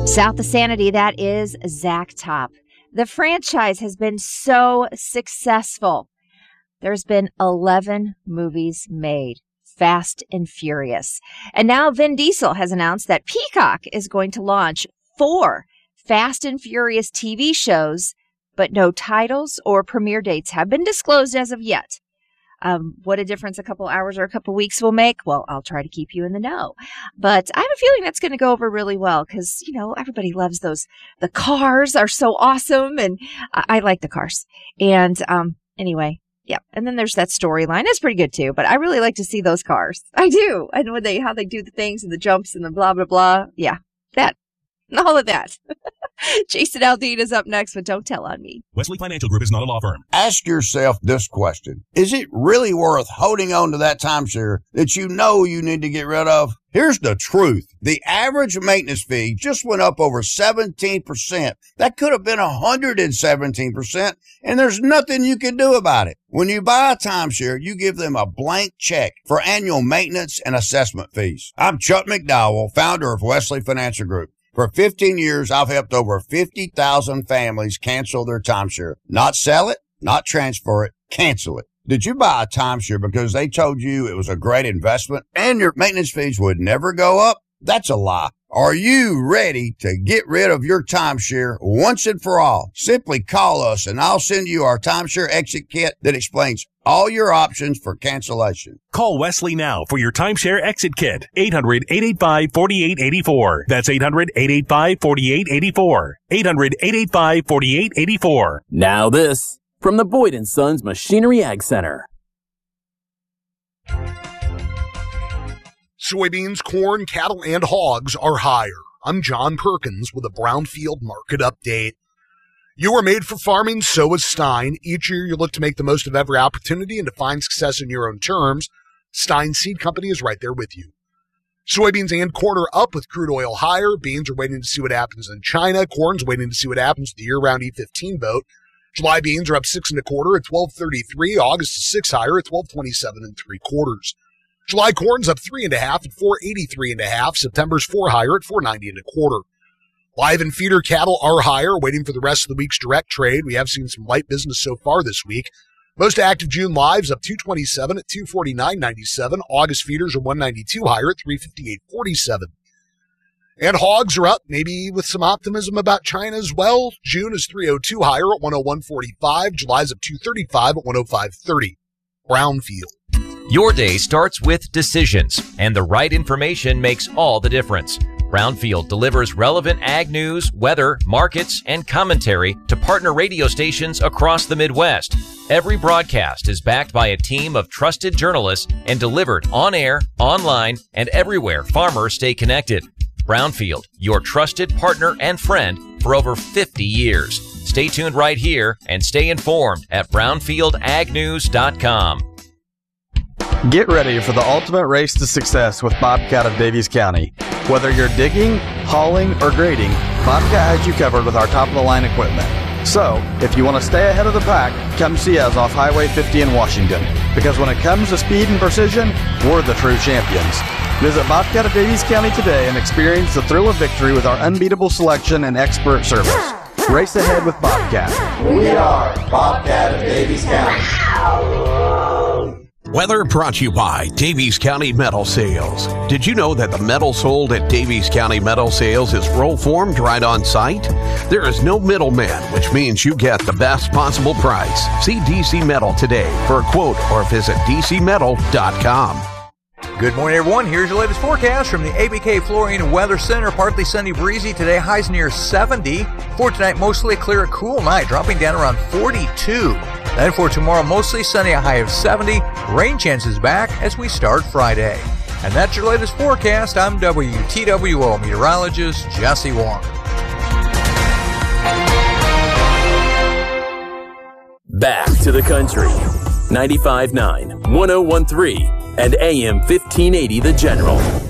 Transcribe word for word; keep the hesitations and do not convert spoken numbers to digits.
South of Sanity, that is Zach Top. The franchise has been so successful. There's been eleven movies made. Fast and Furious. And now Vin Diesel has announced that Peacock is going to launch four Fast and Furious T V shows, but no titles or premiere dates have been disclosed as of yet. Um, what a difference a couple hours or a couple weeks will make. Well, I'll try to keep you in the know. But I have a feeling that's going to go over really well because, you know, everybody loves those. The cars are so awesome, and I, I like the cars. And um, anyway, yeah. And then there's that storyline. That's pretty good, too. But I really like to see those cars. I do. And when they, how they do the things and the jumps and the blah, blah, blah. Yeah, that. All of that. Jason Aldean is up next, but don't tell on me. Wesley Financial Group is not a law firm. Ask yourself this question. Is it really worth holding on to that timeshare that you know you need to get rid of? Here's the truth. The average maintenance fee just went up over seventeen percent. That could have been one hundred seventeen percent, and there's nothing you can do about it. When you buy a timeshare, you give them a blank check for annual maintenance and assessment fees. I'm Chuck McDowell, founder of Wesley Financial Group. For fifteen years, I've helped over fifty thousand families cancel their timeshare. Not sell it, not transfer it, cancel it. Did you buy a timeshare because they told you it was a great investment and your maintenance fees would never go up? That's a lie. Are you ready to get rid of your timeshare once and for all? Simply call us and I'll send you our timeshare exit kit that explains all your options for cancellation. Call Wesley now for your timeshare exit kit. eight hundred, eight eight five, four eight eight four. That's eight hundred, eight eight five, four eight eight four. eight hundred, eight eight five, four eight eight four. Now this from the Boyd and Sons Machinery Ag Center. Soybeans, corn, cattle, and hogs are higher. I'm John Perkins with a Brownfield Market Update. You are made for farming, so is Stein. Each year you look to make the most of every opportunity and to find success in your own terms. Stein Seed Company is right there with you. Soybeans and corn are up with crude oil higher. Beans are waiting to see what happens in China. Corn's waiting to see what happens with the year-round E fifteen vote. July beans are up six and a quarter at twelve thirty-three. August is six higher at twelve twenty-seven and three quarters. July corn's up three and a half at four eighty-three and a half. September's four higher at four ninety and a quarter. Live and feeder cattle are higher, waiting for the rest of the week's direct trade. We have seen some light business so far this week. Most active June lives up two twenty-seven at two forty-nine ninety-seven. August feeders are one ninety-two higher at three fifty-eight forty-seven. And hogs are up, maybe with some optimism about China as well. June is three oh two higher at one oh one forty-five. July's up two thirty-five at one oh five thirty. Brownfield. Your day starts with decisions, and the right information makes all the difference. Brownfield delivers relevant ag news, weather, markets, and commentary to partner radio stations across the Midwest. Every broadcast is backed by a team of trusted journalists and delivered on air, online, and everywhere farmers stay connected. Brownfield, your trusted partner and friend for over fifty years. Stay tuned right here and stay informed at brownfield ag news dot com. Get ready for the ultimate race to success with Bobcat of Daviess County. Whether you're digging, hauling, or grading, Bobcat has you covered with our top-of-the-line equipment. So, if you want to stay ahead of the pack, come see us off Highway fifty in Washington. Because when it comes to speed and precision, we're the true champions. Visit Bobcat of Daviess County today and experience the thrill of victory with our unbeatable selection and expert service. Race ahead with Bobcat. We are Bobcat of Daviess County. Weather brought to you by Daviess County Metal Sales. Did you know that the metal sold at Daviess County Metal Sales is roll formed right on site? There is no middleman, which means you get the best possible price. See D C Metal today for a quote or visit d c metal dot com. Good morning, everyone. Here's your latest forecast from the A B K Flooring and Weather Center. Partly sunny, breezy today. Highs near seventy. For tonight, mostly a clear, cool night, dropping down around forty-two. Then for tomorrow, mostly sunny, a high of seventy. Rain chances back as we start Friday. And that's your latest forecast. I'm W T W O meteorologist Jesse Wong. Back to the country. ninety-five point nine, one oh one point three, and A M fifteen eighty The General.